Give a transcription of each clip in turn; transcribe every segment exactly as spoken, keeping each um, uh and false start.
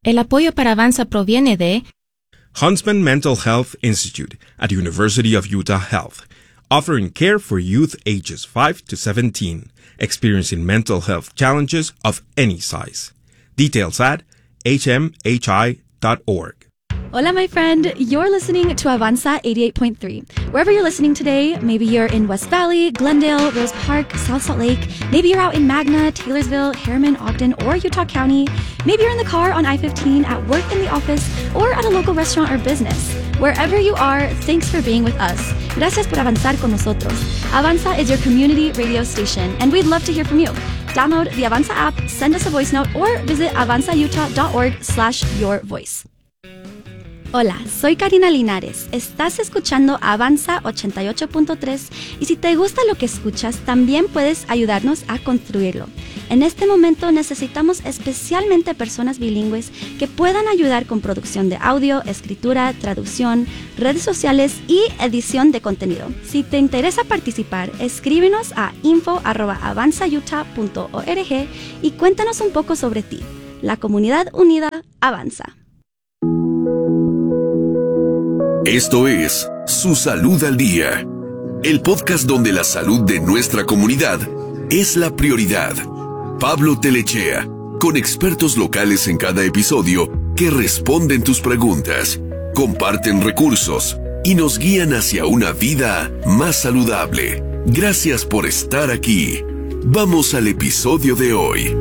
El apoyo para Avanza proviene de Huntsman Mental Health Institute at University of Utah Health, offering care for youth ages five to seventeen, experiencing mental health challenges of any size. Details at h m h i dot org. Hola, my friend. You're listening to Avanza eighty-eight point three. Wherever you're listening today, maybe you're in West Valley, Glendale, Rose Park, South Salt Lake. Maybe you're out in Magna, Taylorsville, Harriman, Ogden, or Utah County. Maybe you're in the car on I fifteen, at work in the office, or at a local restaurant or business. Wherever you are, thanks for being with us. Gracias por avanzar con nosotros. Avanza is your community radio station, and we'd love to hear from you. Download the Avanza app, send us a voice note, or visit avanzautah.org slash your voice. Hola, soy Karina Linares. Estás escuchando Avanza ochenta y ocho punto tres y si te gusta lo que escuchas, también puedes ayudarnos a construirlo. En este momento necesitamos especialmente personas bilingües que puedan ayudar con producción de audio, escritura, traducción, redes sociales y edición de contenido. Si te interesa participar, escríbenos a info arroba avanzautah punto org y cuéntanos un poco sobre ti. La comunidad unida avanza. Esto es Su Salud al Día, el podcast donde la salud de nuestra comunidad es la prioridad. Pablo Telechea, con expertos locales en cada episodio que responden tus preguntas, comparten recursos y nos guían hacia una vida más saludable. Gracias por estar aquí. Vamos al episodio de hoy.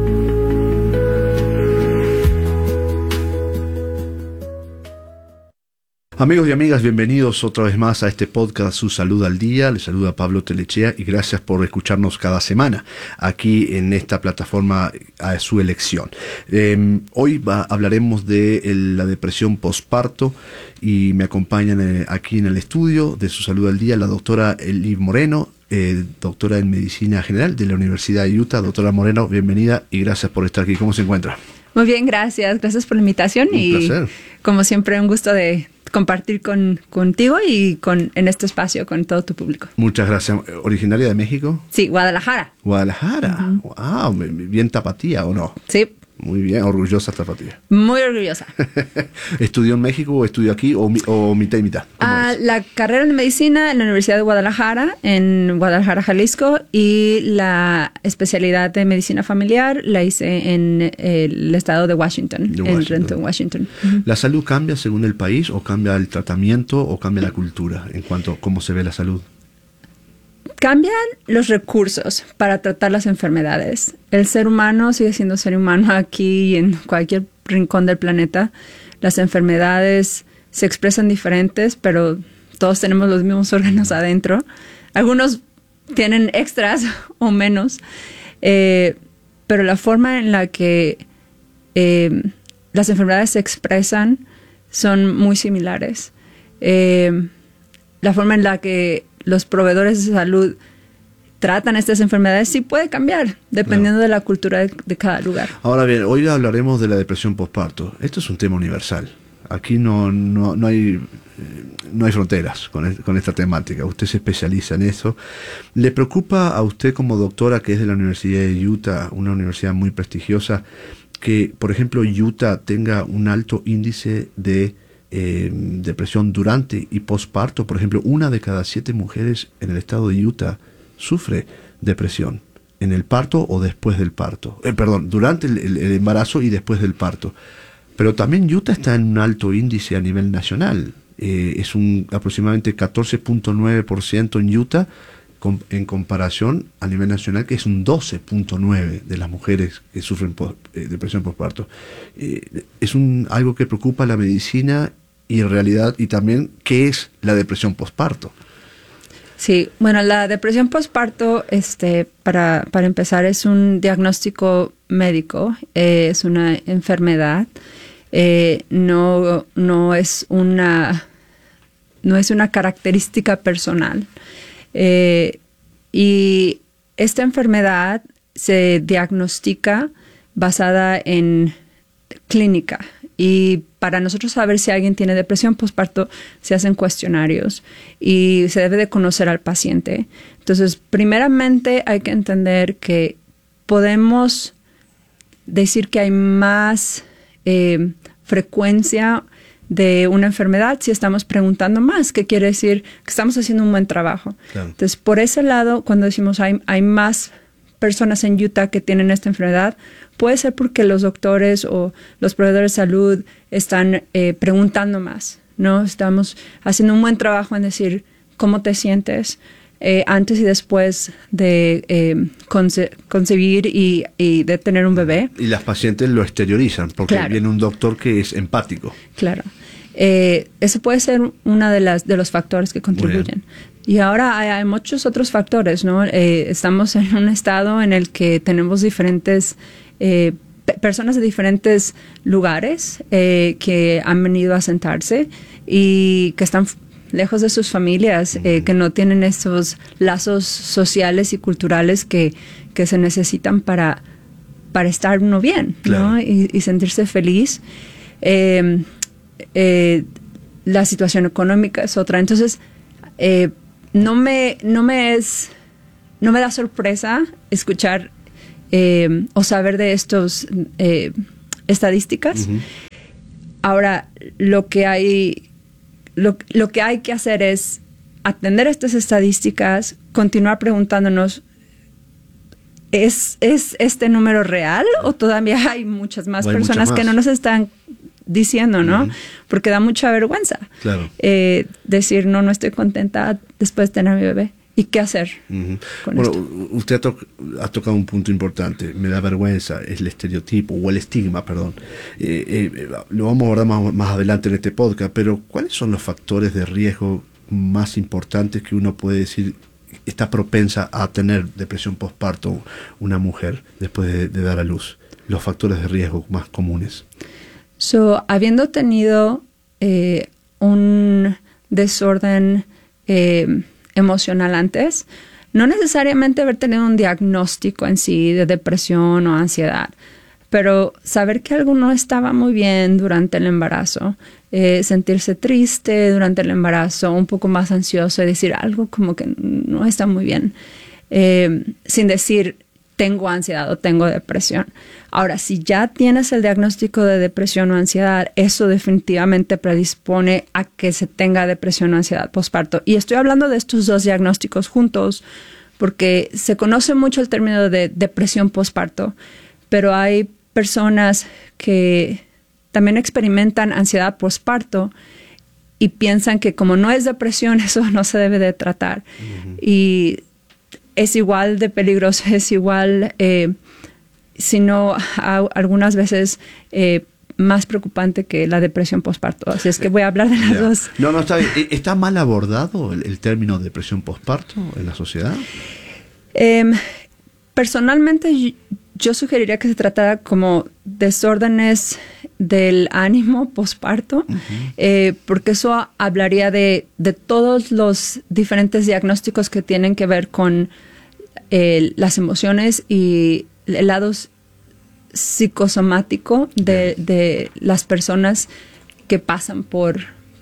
Amigos y amigas, bienvenidos otra vez más a este podcast Su Salud al Día. Les saluda Pablo Telechea y gracias por escucharnos cada semana aquí en esta plataforma a su elección. Eh, hoy va, hablaremos de el, la depresión postparto y me acompañan eh, aquí en el estudio de Su Salud al Día la doctora Eli Moreno, eh, doctora en Medicina General de la Universidad de Utah. Doctora Moreno, bienvenida y gracias por estar aquí. ¿Cómo se encuentra? Muy bien, gracias. Gracias por la invitación. Un y placer. Como siempre, un gusto de compartir con contigo y con en este espacio con todo tu público. Muchas gracias. ¿Originaria de México? Sí, Guadalajara. Guadalajara. Uh-huh. Wow, bien tapatía, ¿o no? Sí. Muy bien, orgullosa tapatía. Muy orgullosa. ¿Estudió en México o estudió aquí o, o mitad y mitad? Ah, la carrera en medicina en la Universidad de Guadalajara, en Guadalajara, Jalisco, y la especialidad de medicina familiar la hice en el estado de Washington, de Washington. en Renton, Washington. Uh-huh. ¿La salud cambia según el país o cambia el tratamiento o cambia la cultura en cuanto a cómo se ve la salud? Cambian los recursos para tratar las enfermedades. El ser humano sigue siendo ser humano aquí y en cualquier rincón del planeta. Las enfermedades se expresan diferentes, pero todos tenemos los mismos órganos adentro. Algunos tienen extras o menos, eh, pero la forma en la que eh, las enfermedades se expresan son muy similares. Eh, la forma en la que los proveedores de salud tratan estas enfermedades sí puede cambiar, dependiendo claro. de la cultura de, de cada lugar. Ahora bien, hoy hablaremos de la depresión postparto. Esto es un tema universal. Aquí no, no, no hay no hay fronteras con, el, con esta temática. Usted se especializa en eso. ¿Le preocupa a usted como doctora, que es de la Universidad de Utah, una universidad muy prestigiosa, que, por ejemplo, Utah tenga un alto índice de Eh, depresión durante y postparto? Por ejemplo, una de cada siete mujeres en el estado de Utah sufre depresión en el parto o después del parto. Eh, perdón, durante el, el, el embarazo y después del parto. Pero también Utah está en un alto índice a nivel nacional. Eh, es un aproximadamente catorce punto nueve por ciento en Utah com, en comparación a nivel nacional, que es un doce punto nueve por ciento de las mujeres que sufren post, eh, depresión postparto. Eh, es un, algo que preocupa a la medicina. Y en realidad, y también, ¿qué es la depresión postparto? Sí, bueno, la depresión postparto, este, para, para empezar, es un diagnóstico médico, eh, es una enfermedad, eh, no, no es una, no es una característica personal. Eh, y esta enfermedad se diagnostica basada en clínica. Y para nosotros saber si alguien tiene depresión postparto, se hacen cuestionarios y se debe de conocer al paciente. Entonces, primeramente hay que entender que podemos decir que hay más eh, frecuencia de una enfermedad si estamos preguntando más, que quiere decir que estamos haciendo un buen trabajo. Claro. Entonces, por ese lado, cuando decimos hay, hay más personas en Utah que tienen esta enfermedad, puede ser porque los doctores o los proveedores de salud están eh, preguntando más, ¿no? Estamos haciendo un buen trabajo en decir cómo te sientes eh, antes y después de eh, conce- concebir y, y de tener un bebé. Y las pacientes lo exteriorizan porque Claro. viene un doctor que es empático. Claro. Eh, eso puede ser uno de, las, de los factores que contribuyen. Y ahora hay, hay muchos otros factores, ¿no? Eh, estamos en un estado en el que tenemos diferentes eh, pe- personas de diferentes lugares eh, que han venido a sentarse y que están f- lejos de sus familias, eh, que no tienen esos lazos sociales y culturales que, que se necesitan para, para estar uno bien, Claro. ¿no? Y, y sentirse feliz. Eh, eh, la situación económica es otra. Entonces, eh, no me, no me es, no me da sorpresa escuchar eh, o saber de estos eh, estadísticas. Ujú. Ahora, lo que hay, lo, lo que hay que hacer es atender estas estadísticas, continuar preguntándonos, ¿es, es este número real o todavía hay muchas más O hay personas muchas que más. no nos están diciendo, ¿no? Ujú. Porque da mucha vergüenza. Claro. Eh, decir, no, no estoy contenta después de tener a mi bebé. ¿Y qué hacer Ujú. con Bueno, esto? u- usted ha, to- ha tocado un punto importante. Me da vergüenza, es el estereotipo o el estigma, perdón. Eh, eh, lo vamos a abordar más, más adelante en este podcast, pero ¿cuáles son los factores de riesgo más importantes que uno puede decir está propensa a tener depresión postparto una mujer después de, de dar a luz? Los factores de riesgo más comunes. So, habiendo tenido eh, un desorden eh, emocional antes, no necesariamente haber tenido un diagnóstico en sí de depresión o ansiedad, pero saber que algo no estaba muy bien durante el embarazo, eh, sentirse triste durante el embarazo, un poco más ansioso y decir algo como que no está muy bien, eh, sin decir tengo ansiedad o tengo depresión. Ahora, si ya tienes el diagnóstico de depresión o ansiedad, eso definitivamente predispone a que se tenga depresión o ansiedad postparto. Y estoy hablando de estos dos diagnósticos juntos porque se conoce mucho el término de depresión postparto, pero hay personas que también experimentan ansiedad postparto y piensan que como no es depresión, eso no se debe de tratar. Uh-huh. Y es igual de peligroso, es igual, eh, sino a, algunas veces eh, más preocupante que la depresión postparto. Así es que voy a hablar de las yeah. dos. No, no, está bien. ¿Está mal abordado el, el término depresión postparto en la sociedad? Eh, personalmente, yo, yo sugeriría que se tratara como desórdenes del ánimo postparto, uh-huh. eh, porque eso hablaría de, de todos los diferentes diagnósticos que tienen que ver con eh, las emociones y el lado psicosomático de, de las personas que pasan por,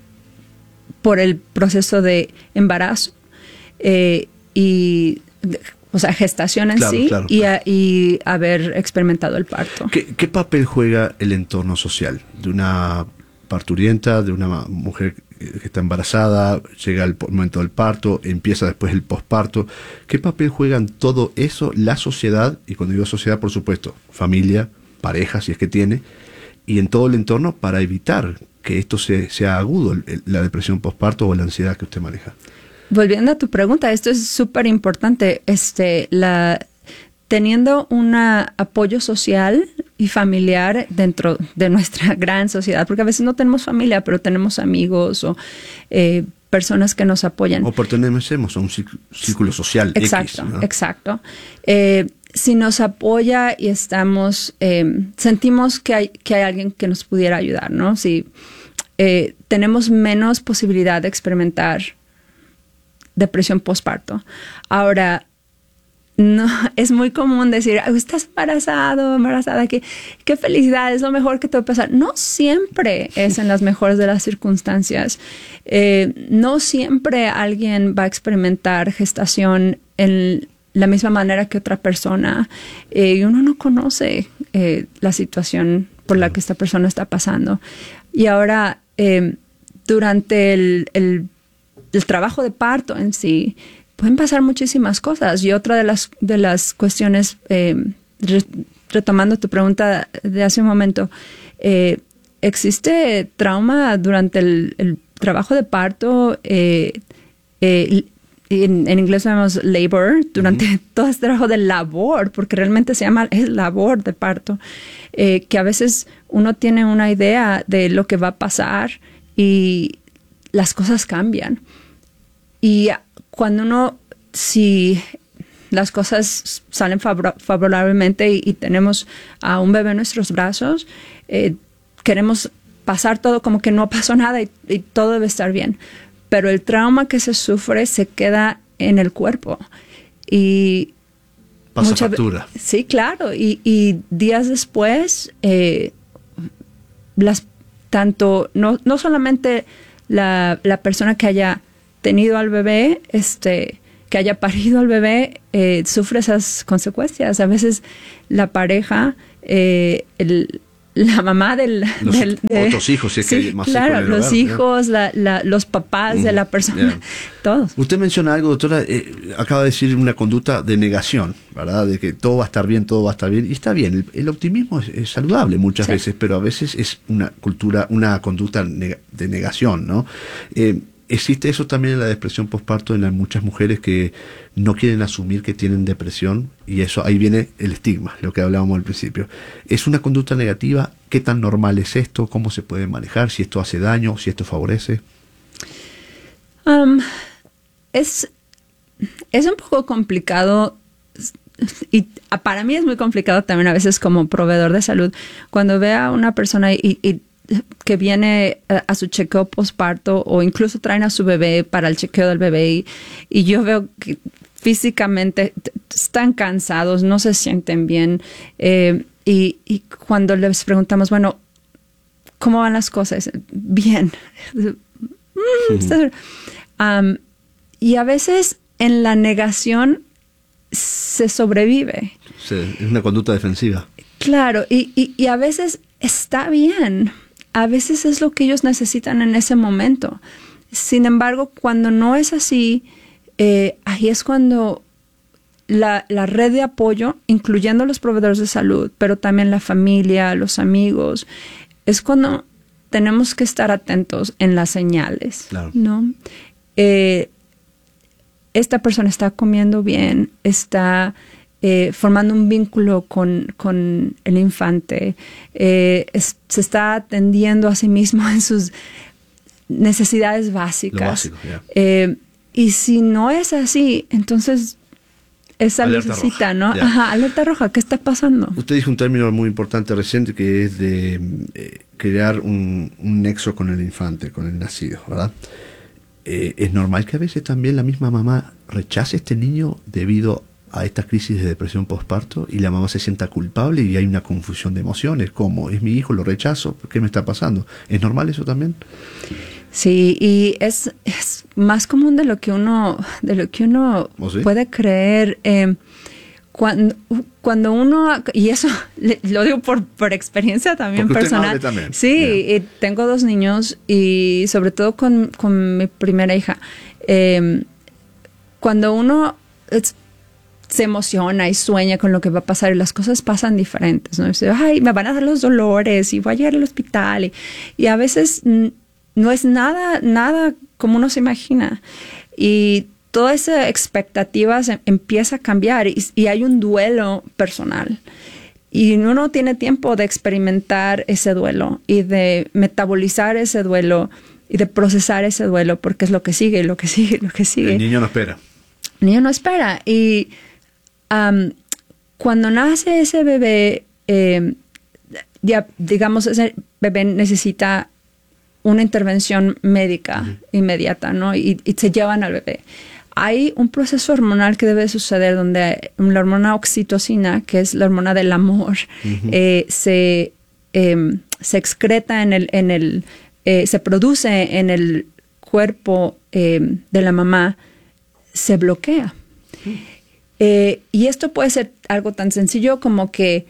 por el proceso de embarazo eh, y... O sea, gestación en claro, sí claro, y, claro. A, y haber experimentado el parto. ¿Qué, ¿Qué papel juega el entorno social de una parturienta, de una mujer que está embarazada, llega el momento del parto, empieza después el posparto? ¿Qué papel juega en todo eso la sociedad? Y cuando digo sociedad, por supuesto, familia, pareja, si es que tiene, y en todo el entorno para evitar que esto se, sea agudo, el, la depresión posparto o la ansiedad que usted maneja. Volviendo a tu pregunta, esto es súper importante. Este, la, teniendo un apoyo social y familiar dentro de nuestra gran sociedad, porque a veces no tenemos familia, pero tenemos amigos o eh, personas que nos apoyan. O pertenecemos a un círculo social. Exacto, X, ¿no? exacto. Eh, si nos apoya y estamos, eh, sentimos que hay, que hay alguien que nos pudiera ayudar, ¿no? Si eh, tenemos menos posibilidad de experimentar depresión postparto. Ahora, no, es muy común decir, estás embarazado, embarazada, qué, qué felicidad, es lo mejor que te puede pasar. No siempre es en las mejores de las circunstancias. Eh, no siempre alguien va a experimentar gestación en la misma manera que otra persona. Eh, y uno no conoce eh, la situación por la que esta persona está pasando. Y ahora, eh, durante el, el, el trabajo de parto en sí, pueden pasar muchísimas cosas. Y otra de las, de las cuestiones, eh, re, retomando tu pregunta de hace un momento, eh, ¿existe trauma durante el, el trabajo de parto? Eh, eh, en, en inglés llamamos labor, durante uh-huh. todo este trabajo de labor, porque realmente se llama es labor de parto, eh, que a veces uno tiene una idea de lo que va a pasar y las cosas cambian. Y cuando uno, si las cosas salen favor- favorablemente y, y tenemos a un bebé en nuestros brazos, eh, queremos pasar todo como que no pasó nada y, y todo debe estar bien. Pero el trauma que se sufre se queda en el cuerpo. Y pasa mucha, factura. Sí, claro. Y, y días después, eh, las tanto, no, no solamente la, la persona que haya tenido al bebé, este, que haya parido al bebé, eh, sufre esas consecuencias. A veces la pareja, eh, el la mamá del... Los del de, otros hijos, si es sí, que hay más claro, hijos en el los hogar, hijos, la, la, los papás mm, de la persona, yeah. todos. Usted menciona algo, doctora, eh, acaba de decir una conducta de negación, ¿verdad? De que todo va a estar bien, todo va a estar bien, y está bien, el, el optimismo es, es saludable muchas sí. veces, pero a veces es una cultura, una conducta neg- de negación, ¿no? Eh, ¿Existe eso también en la depresión postparto en las muchas mujeres que no quieren asumir que tienen depresión? Y eso ahí viene el estigma, lo que hablábamos al principio. ¿Es una conducta negativa? ¿Qué tan normal es esto? ¿Cómo se puede manejar? ¿Si esto hace daño? ¿Si esto favorece? Um, es, es un poco complicado y para mí es muy complicado también a veces como proveedor de salud. Cuando veo a una persona y, y que viene a, a su chequeo postparto o incluso traen a su bebé para el chequeo del bebé y, y yo veo que físicamente t- están cansados, no se sienten bien eh, y, y cuando les preguntamos, bueno, ¿cómo van las cosas? Bien. mm, um, y a veces en la negación se sobrevive. Sí, es una conducta defensiva. Claro, y, y, y a veces está bien. A veces es lo que ellos necesitan en ese momento. Sin embargo, cuando no es así, eh, ahí es cuando la, la red de apoyo, incluyendo los proveedores de salud, pero también la familia, los amigos, es cuando tenemos que estar atentos en las señales, claro. ¿no? Eh, esta persona está comiendo bien, está... Eh, formando un vínculo con, con el infante, eh, es, se está atendiendo a sí mismo en sus necesidades básicas. Lo básico, yeah. eh, y si no es así, entonces esa alerta lucecita, roja. ¿no? Yeah. Ajá, alerta roja, ¿qué está pasando? Usted dijo un término muy importante reciente que es de eh, crear un, un nexo con el infante, con el nacido, ¿verdad? Eh, es normal que a veces también la misma mamá rechace a este niño debido a esta crisis de depresión postparto y la mamá se sienta culpable y hay una confusión de emociones, como es mi hijo, lo rechazo, ¿qué me está pasando? ¿Es normal eso también? Sí, y es, es más común de lo que uno, de lo que uno ¿Oh, sí? puede creer. Eh, cuando, cuando uno, y eso le, lo digo por, por experiencia también porque personal. Usted también. Sí, yeah. y tengo dos niños y sobre todo con, con mi primera hija. Eh, cuando uno es, se emociona y sueña con lo que va a pasar y las cosas pasan diferentes, ¿no? Dice, ay, me van a dar los dolores y voy a llegar al hospital. Y, y a veces n- no es nada, nada como uno se imagina. Y toda esa expectativa se empieza a cambiar y, y hay un duelo personal. Y uno tiene tiempo de experimentar ese duelo y de metabolizar ese duelo y de procesar ese duelo porque es lo que sigue, lo que sigue, lo que sigue. El niño no espera. El niño no espera. Y Um, cuando nace ese bebé, eh, ya, digamos, ese bebé necesita una intervención médica uh-huh. inmediata, ¿no? Y, y se llevan al bebé. Hay un proceso hormonal que debe suceder donde la hormona oxitocina, que es la hormona del amor, uh-huh. eh, se, eh, se excreta en el, en el eh, se produce en el cuerpo eh, de la mamá, se bloquea. Uh-huh. Eh, y esto puede ser algo tan sencillo como que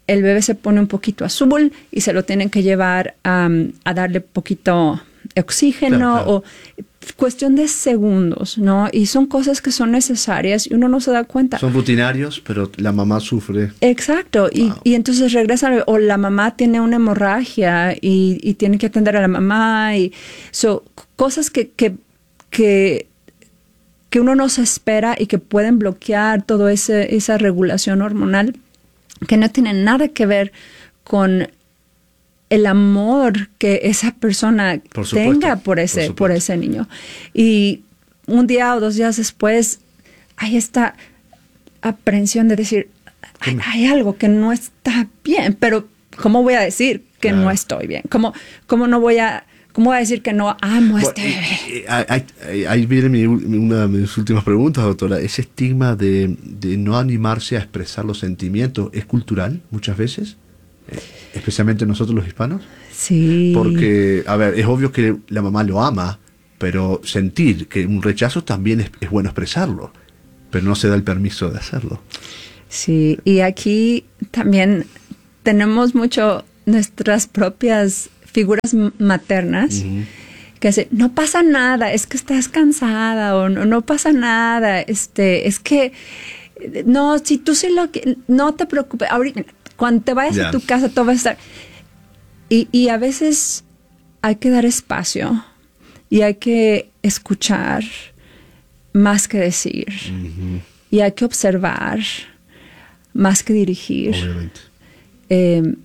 el bebé se pone un poquito azul y se lo tienen que llevar um, a darle poquito oxígeno, claro, claro. o cuestión de segundos, ¿no? Y son cosas que son necesarias y uno no se da cuenta. Son rutinarios, pero la mamá sufre. Exacto. Y, wow. y entonces regresa, o la mamá tiene una hemorragia y, y tiene que atender a la mamá. Y so, cosas que, que, que, que uno no se espera y que pueden bloquear toda esa regulación hormonal que no tienen nada que ver con el amor que esa persona por supuesto, tenga por ese, por, por ese niño. Y un día o dos días después hay esta aprensión de decir, hay, hay algo que no está bien, pero ¿cómo voy a decir que claro. no estoy bien? ¿Cómo, cómo no voy a, cómo voy a decir que no amo a este bebé? Ahí, ahí viene mi, una de mis últimas preguntas, doctora. Ese estigma de, de no animarse a expresar los sentimientos, ¿es cultural muchas veces? Especialmente nosotros los hispanos. Sí. Porque, a ver, es obvio que la mamá lo ama, pero sentir que un rechazo también es, es bueno expresarlo, pero no se da el permiso de hacerlo. Sí, y aquí también tenemos mucho nuestras propias figuras maternas, uh-huh. que dicen, no pasa nada, es que estás cansada, o no, no pasa nada, este, es que, no, si tú sí lo que, no te preocupes, ahorita, cuando te vayas yeah. a tu casa, todo va a estar. Y, y a veces hay que dar espacio y hay que escuchar más que decir. Uh-huh. Y hay que observar más que dirigir. Obviamente. Eh,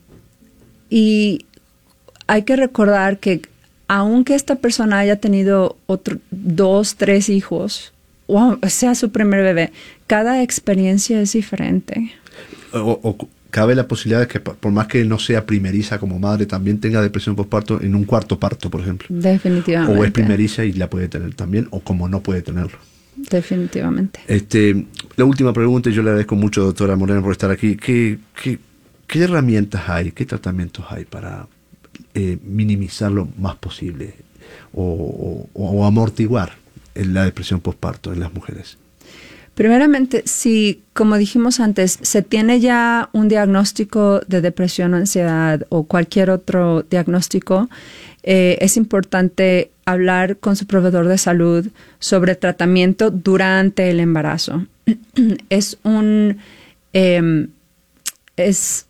y hay que recordar que aunque esta persona haya tenido otro, dos, tres hijos, o sea su primer bebé, cada experiencia es diferente. O, o, cabe la posibilidad de que por más que no sea primeriza como madre, también tenga depresión postparto en un cuarto parto, por ejemplo. Definitivamente. O es primeriza y la puede tener también, o como no puede tenerlo. Definitivamente. Este, la última pregunta, y yo le agradezco mucho, doctora Moreno, por estar aquí. ¿Qué, qué, qué herramientas hay, qué tratamientos hay para eh, minimizar lo más posible o, o, o amortiguar la depresión postparto en las mujeres? Primeramente, si, como dijimos antes, se tiene ya un diagnóstico de depresión o ansiedad o cualquier otro diagnóstico, eh, es importante hablar con su proveedor de salud sobre tratamiento durante el embarazo. Es un... Eh, es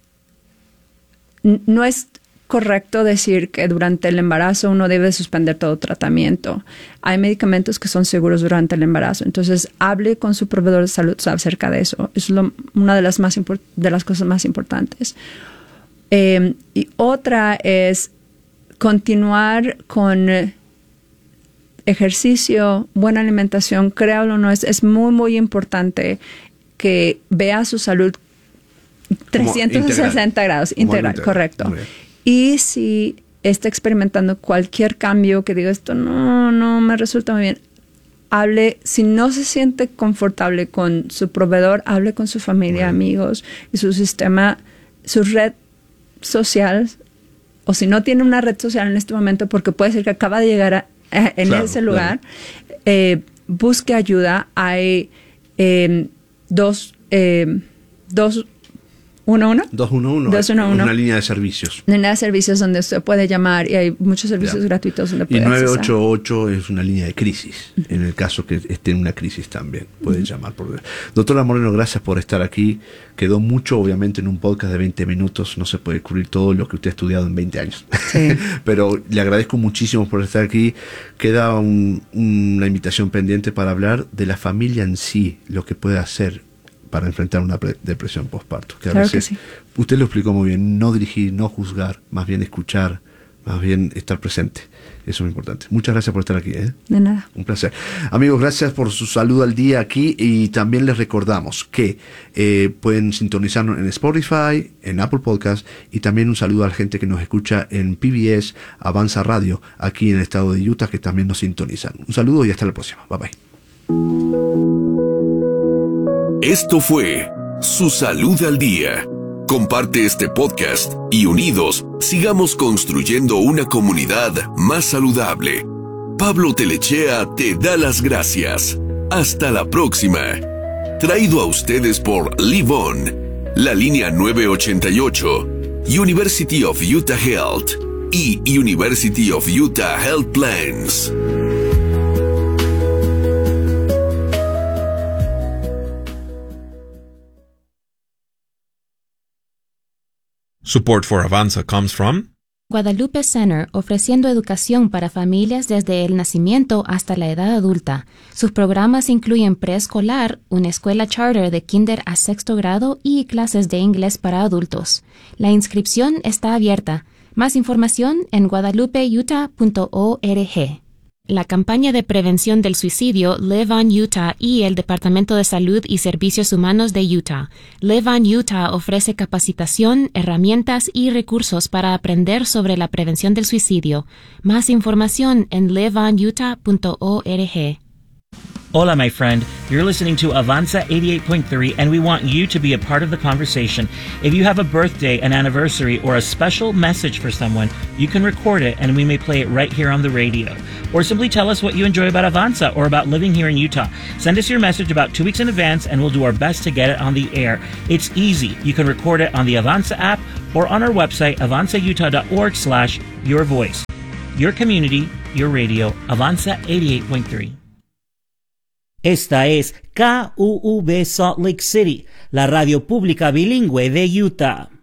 no es correcto decir que durante el embarazo uno debe suspender todo tratamiento. Hay medicamentos que son seguros durante el embarazo. Entonces, hable con su proveedor de salud acerca de eso. Es lo, una de las, más import- de las cosas más importantes. Eh, y otra es continuar con ejercicio, buena alimentación. Créalo o no, es, es muy, muy importante que vea su salud trescientos sesenta grados, integral, integral, correcto. Y si está experimentando cualquier cambio que diga esto no, no me resulta muy bien, hable, si no se siente confortable con su proveedor, hable con su familia, bueno. amigos y su sistema, su red social, o si no tiene una red social en este momento, porque puede ser que acaba de llegar a, a, en claro, ese lugar, claro. eh, busque ayuda. Hay eh, dos, eh, dos ¿uno uno? dos uno uno. dos uno uno. Una línea de servicios. Una línea de servicios donde usted puede llamar y hay muchos servicios yeah. gratuitos donde puede Y nueve ocho ocho es una línea de crisis. Uh-huh. En el caso que esté en una crisis también puede uh-huh. llamar. Por... Doctora Moreno, gracias por estar aquí. Quedó mucho, obviamente, en un podcast de veinte minutos. No se puede cubrir todo lo que usted ha estudiado en veinte años. Sí. Pero le agradezco muchísimo por estar aquí. Queda un, una invitación pendiente para hablar de la familia en sí, lo que puede hacer para enfrentar una pre- depresión postparto. Que a claro veces, que sí. Usted lo explicó muy bien, no dirigir, no juzgar, más bien escuchar, más bien estar presente. Eso es muy importante. Muchas gracias por estar aquí. ¿eh? De nada. Un placer. Amigos, gracias por su saludo al día aquí y también les recordamos que eh, pueden sintonizarnos en Spotify, en Apple Podcast y también un saludo a la gente que nos escucha en P B S Avanza Radio, aquí en el estado de Utah, que también nos sintonizan. Un saludo y hasta la próxima. Bye bye. Esto fue Su Salud al Día. Comparte este podcast y unidos sigamos construyendo una comunidad más saludable. Pablo Telechea te da las gracias. Hasta la próxima. Traído a ustedes por Live On, la línea nueve ochenta y ocho, University of Utah Health y University of Utah Health Plans. Support for Avanza comes from Guadalupe Center, ofreciendo educación para familias desde el nacimiento hasta la edad adulta. Sus programas incluyen preescolar, una escuela charter de kinder a sexto grado y clases de inglés para adultos. La inscripción está abierta. Más información en guadalupe utah punto org. La campaña de prevención del suicidio Live on Utah y el Departamento de Salud y Servicios Humanos de Utah. Live on Utah ofrece capacitación, herramientas y recursos para aprender sobre la prevención del suicidio. Más información en live on utah punto org. Hola, my friend. You're listening to Avanza eighty-eight point three, and we want you to be a part of the conversation. If you have a birthday, an anniversary, or a special message for someone, you can record it, and we may play it right here on the radio. Or simply tell us what you enjoy about Avanza or about living here in Utah. Send us your message about two weeks in advance, and we'll do our best to get it on the air. It's easy. You can record it on the Avanza app or on our website, avanza utah dot org slash your voice. Your community, your radio, Avanza eighty-eight point three. Esta es K U V Salt Lake City, la radio pública bilingüe de Utah.